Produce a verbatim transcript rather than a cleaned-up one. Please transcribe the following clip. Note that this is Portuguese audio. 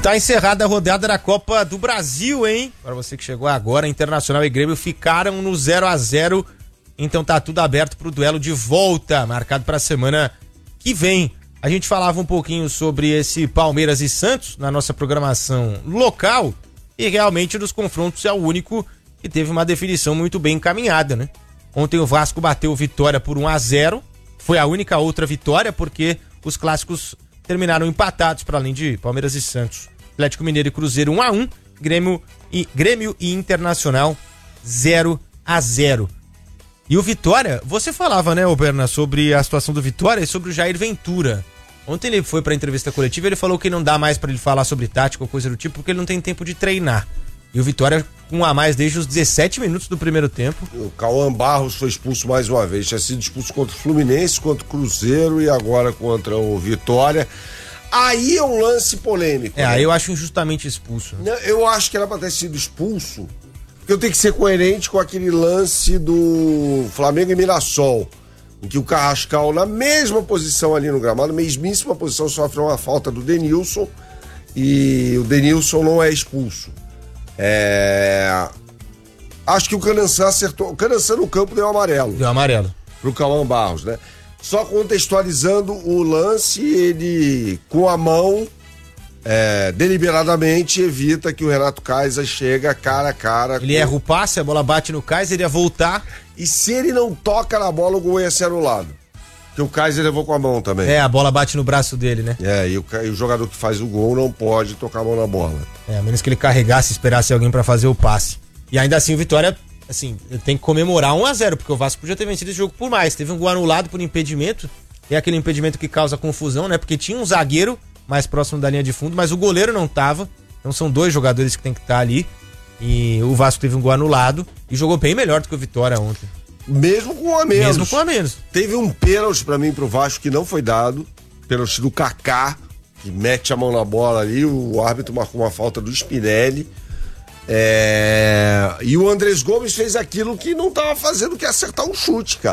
tá encerrada a rodada da Copa do Brasil, hein? Para você que chegou agora, Internacional e Grêmio ficaram no zero a zero. Então tá tudo aberto pro duelo de volta, marcado para a semana que vem. A gente falava um pouquinho sobre esse Palmeiras e Santos na nossa programação local e realmente dos confrontos é o único que teve uma definição muito bem encaminhada, né? Ontem o Vasco bateu Vitória por um a zero, foi a única outra vitória porque os clássicos terminaram empatados para além de Palmeiras e Santos. Atlético Mineiro e Cruzeiro um a um, Grêmio e, Grêmio e Internacional zero a zero. E o Vitória, você falava, né, ô Berna, sobre a situação do Vitória e sobre o Jair Ventura. Ontem ele foi pra entrevista coletiva e ele falou que não dá mais pra ele falar sobre tática ou coisa do tipo, porque ele não tem tempo de treinar. E o Vitória com um a mais desde os dezessete minutos do primeiro tempo. O Cauã Barros foi expulso mais uma vez. Tinha sido expulso contra o Fluminense, contra o Cruzeiro e agora contra o Vitória. Aí é um lance polêmico. É, né? aí eu acho injustamente expulso. Eu acho que era pra ter sido expulso. Eu tenho que ser coerente com aquele lance do Flamengo e Mirassol, em que o Carrascal, na mesma posição ali no gramado, mesmíssima posição, sofre uma falta do Denilson e o Denilson não é expulso. É... Acho que o Canaçã acertou. O Canaçã no campo deu amarelo. Deu amarelo. Pro Cauã Barros, né? Só contextualizando o lance, ele com a mão... É, deliberadamente evita que o Renato Kaiser chega cara a cara. Ele com... erra o passe, a bola bate no Kaiser, ele ia voltar. E se ele não toca na bola, o gol ia ser anulado. Porque o Kaiser levou com a mão também. É, a bola bate no braço dele, né? É, e o, e o jogador que faz o gol não pode tocar a mão na bola. É, a menos que ele carregasse e esperasse alguém pra fazer o passe. E ainda assim o Vitória, assim, tem que comemorar um a zero, porque o Vasco podia ter vencido esse jogo por mais. Teve um gol anulado por impedimento. É aquele impedimento que causa confusão, né? Porque tinha um zagueiro mais próximo da linha de fundo, mas o goleiro não tava. Então são dois jogadores que tem que estar ali. E o Vasco teve um gol anulado e jogou bem melhor do que o Vitória ontem. Mesmo com um a menos. Mesmo com um a menos. Teve um pênalti pra mim pro Vasco que não foi dado. Pênalti do Kaká, que mete a mão na bola ali. O árbitro marcou uma falta do Spinelli. É... E o Andrés Gomes fez aquilo que não tava fazendo, que é acertar um chute, cara.